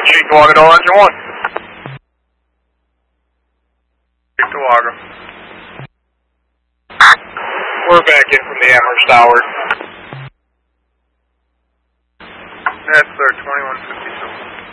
Cheektowaga, Door Engine 1. Cheektowaga. We're back in from the Amherst Tower. That's sir, 2157.